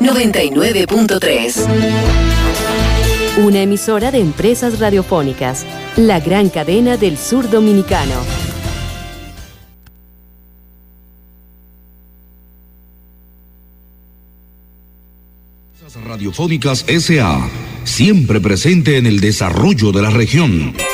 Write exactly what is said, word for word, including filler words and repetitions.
noventa y nueve punto tres. Una emisora de Empresas Radiofónicas, la gran cadena del sur dominicano. Radiofónicas S A, siempre presente en el desarrollo de la región.